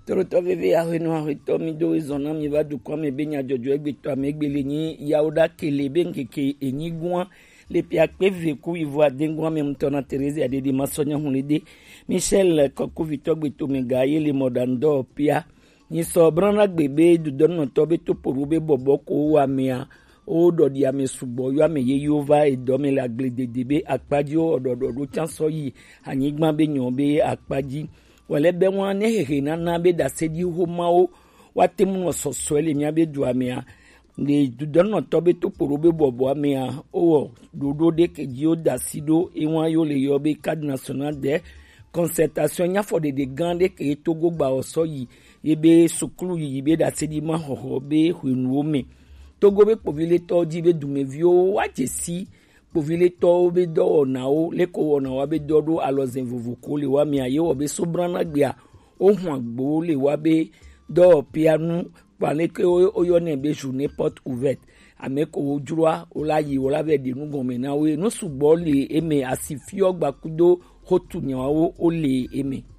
Toroto veve aheno ahito mi do izona mi va du kwa me benya jojo egbeto amegbele ni yaoda kele benkeke enyigwa le pia peve ku ivo adengwa me mtona Teresa adedi masonya hunide Michel Koko Victor gbeto me gaye le modando pia ni sobrana gbebe du donno tobe to porube boboko wa mea o dodi ame subo yo ame yeyova edome la glede debe akpaji o ododo chanso yi anyigba be nyobe akpaji wale be wan ne hehe na be da sedi homao watemu no sosole mi abe du amea ne du donno tobe to porube bobo amea o dodo de keji o da sido ewan yo le yo be cadre national de concertation nya for de gande ke togo gba oso yi ebe sukulu yi be da sedi ma hoho be hunu me togo be povile to ji be dumevio wajesi povile to be do na o leko na wa be dodo alozen vuvuko le wa mi aye wo be sobrana gbia ohun agbo le wa be do pianu pale ke oyo ne be ju ne porte ouverte ameko ojura olayi ola be de nu gome na we no sugbo le eme asifio gbakudo hotu nyawo o le eme